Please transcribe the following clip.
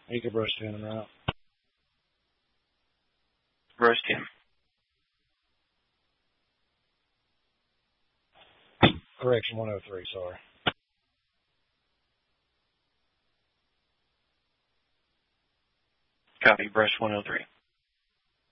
Eco brush 10 en route. Brush 10. Correction 103, sorry. Copy, brush 103.